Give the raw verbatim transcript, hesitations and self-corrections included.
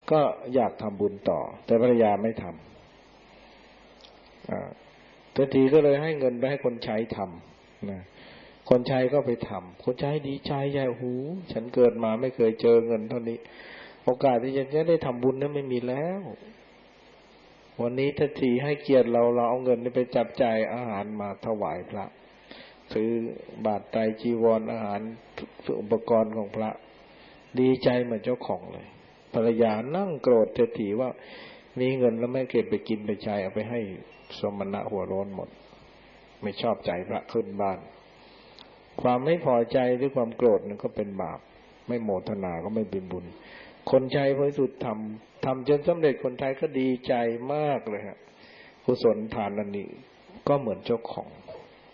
ก็อยากทำบุญต่อแต่ภรรยาไม่ทำอ่าเศรษฐีก็เลยให้เงินไปให้คนใช้ทำนะคนใช้ก็ไปทำคนใช้ดีใจใหญ่หูฉันเกิดมาไม่เคยเจอเงินเท่านี้โอกาสที่จะได้ทำบุญนั้นไม่มีแล้ววันนี้เศรษฐีให้เกียรติเราเราเอาเงินไปจับจ่ายอาหารมาถวายพระซื้อบาตรไตรจีวรอาหารอุปกรณ์ของพระดีใจเหมือนเจ้าของเลยภรรยานั่งโกรธเศรษฐีว่ามีเงินแล้วไม่เก็บไปกินไปใช้เอาไปให้สมณะหัวโล้นหมดไม่ชอบใจพระขึ้นบ้านความไม่พอใจหรือความโกรธนั่นก็เป็นบาปไม่โมทนาก็ไม่เป็นบุญคนใช้พระสุดทำทำจนสำเร็จคนไทยก็ดีใจมากเลยฮะกุศลทานอันนี้ก็เหมือนเจ้าของ